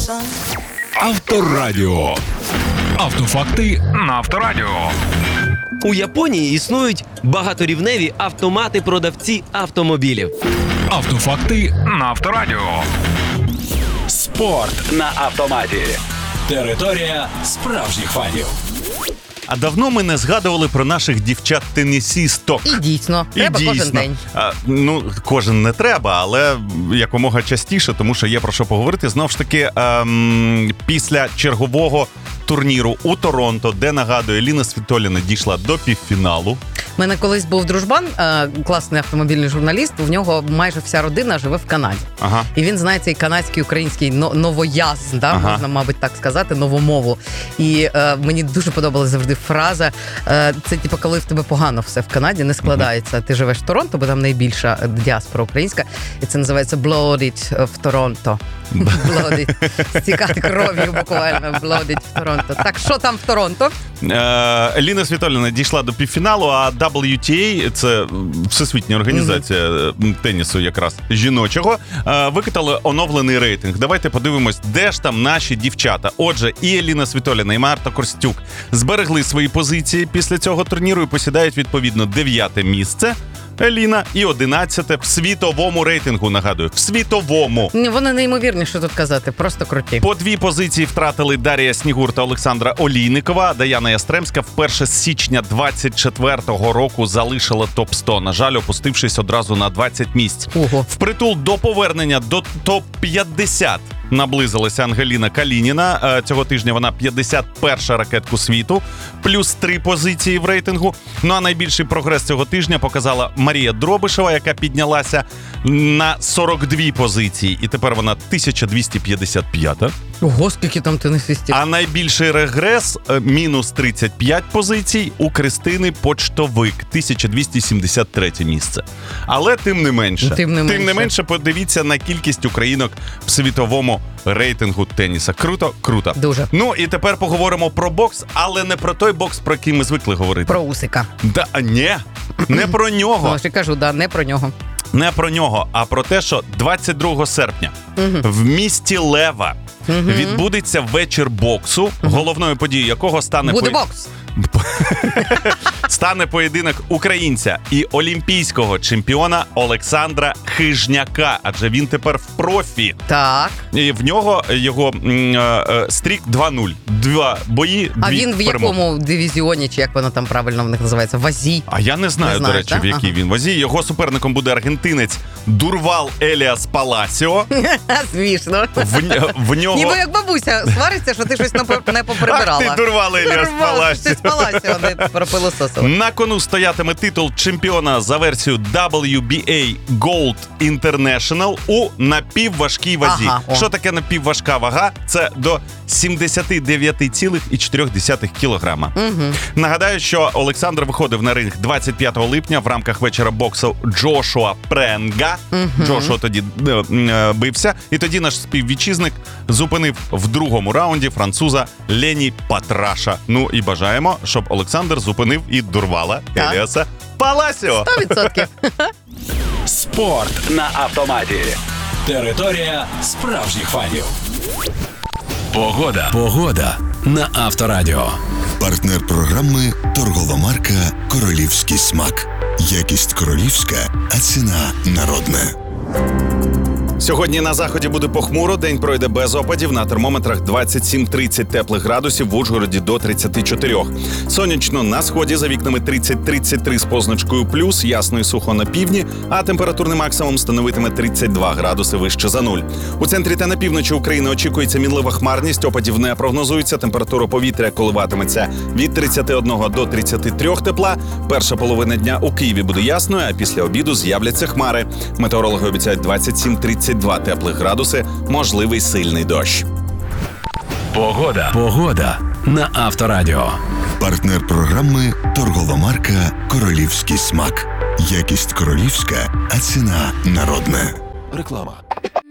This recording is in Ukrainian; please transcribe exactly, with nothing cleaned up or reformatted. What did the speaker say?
Авторадіо. Автофакти на Авторадіо. У Японії існують багаторівневі автомати-продавці автомобілів. Автофакти на Авторадіо. Спорт на автоматі. Територія справжніх фанів. А давно ми не згадували про наших дівчат-тенісісток. І дійсно, І треба дійсно. кожен день. А, ну, кожен не треба, але якомога частіше, тому що є про що поговорити. Знову ж таки, ем, після чергового турніру у Торонто, де, нагадую, Еліна Світоліна дійшла до півфіналу. У мене колись був дружбан, е, класний автомобільний журналіст, в нього майже вся родина живе в Канаді. Ага. І він знає цей канадський, український но- новоязд, да, Ага. можна, мабуть, так сказати, новомову. І е, мені дуже подобалась завжди фраза, е, це типу, коли в тебе погано все в Канаді, не складається. Ти живеш в Торонто, бо там найбільша діаспора українська, і це називається «blood it в Торонто». «Blood it». Стікати кров'ю буквально, «blood it в Торонто». Так, що там в Торонто? Е, Еліна Світоліна дійшла до півфіналу, а дабл ю ті ей, це всесвітня організація mm-hmm. тенісу якраз жіночого, е, викатали оновлений рейтинг. Давайте подивимось, де ж там наші дівчата. Отже, і Еліна Світоліна, і Марта Корстюк зберегли свої позиції після цього турніру і посідають відповідно дев'яте місце. Еліна і одинадцяте в світовому рейтингу, нагадую, в світовому. Ні, вони неймовірні, що тут казати, просто круті. По дві позиції втратили Дар'я Снігур та Олександра Олійникова. Даяна Ястремська вперше з січня двадцять четвертого року залишила топ сто, на жаль, опустившись одразу на двадцять місць. Ого. Впритул до повернення до топ п'ятдесят наблизилася Ангеліна Калініна. Цього тижня вона п'ятдесят перша ракетку світу, плюс три позиції в рейтингу. Ну а найбільший прогрес цього тижня показала Марія Дробишева, яка піднялася на сорок дві позиції. І тепер вона тисяча двісті п'ятдесят п'ята. Ого, скільки там тенісистів. А найбільший регрес – мінус тридцять п'ять позицій у Кристини Почтовик, тисяча двісті сімдесят третє місце. Але тим не менше, тим не менше. тим не менше подивіться на кількість українок в світовому рейтингу теніса. Круто, круто. Дуже. Ну і тепер поговоримо про бокс, але не про той бокс, про який ми звикли говорити. Про Усика. Да, ні, не про нього. Ну, ще кажу, да, не про нього. Не про нього, а про те, що двадцять другого серпня Угу. в місті Лева Угу. відбудеться вечір боксу, угу. головною подією якого стане Буде по... бокс. стане поєдинок українця і олімпійського чемпіона Олександра Хижняка, адже він тепер в профі. Так. І в нього його м, е, стрік два нуль. Два бої, дві А він в перемоги. якому дивізіоні, чи як воно там правильно в них називається? Вазі. А я не знаю, Не до знаєш, речі, так? в якій Ага. він вазі. Його суперником буде аргентинець Дурвал Еліас Паласіо. Смішно. В, в нього... Ніби як бабуся свариться, що ти щось не по- не поприбирала. Ах ти, Дурвал Еліас Паласіо. Ти спалася, вони пропилососили. На кону стоятиме титул чемпіона за версією дабл ю бі ей Gold International у напівважкій вазі. Ага, о. Що таке напівважка вага? Це до сімдесят дев'ять цілих чотири десятих кілограма. Угу. Нагадаю, що Олександр виходив на ринг двадцять п'ятого липня в рамках вечора боксу Джошуа Пренга. Угу. Джошуа тоді е, е, бився. І тоді наш співвітчизник зупинив в другому раунді француза Лені Патраша. Ну і бажаємо, щоб Олександр зупинив і Дурвала Так. Еліаса Паласіо. Сто відсотків. Спорт на автоматі. Територія справжніх фанів. Погода. Погода на Авторадіо. Партнер програми торгова марка «Королівський смак». Якість королівська, а ціна народна. Сьогодні на заході буде похмуро, день пройде без опадів, на термометрах двадцять сім тридцять теплих градусів, в Ужгороді до тридцять чотири. Сонячно на сході, за вікнами тридцять тридцять три з позначкою плюс, ясно і сухо на півдні, а температурний максимум становитиме тридцять два градуси вище за нуль. У центрі та на півночі України очікується мінлива хмарність, опадів не прогнозується, температура повітря коливатиметься від тридцять один до тридцять три тепла. Перша половина дня у Києві буде ясною, а після обіду з'являться хмари. Метеорологи обіцяють двадцять сім тридцять два теплих градуси, можливий сильний дощ. Погода. Погода на Авторадіо. Партнер програми торгова марка «Королівський смак». Якість королівська, а ціна народна. Реклама.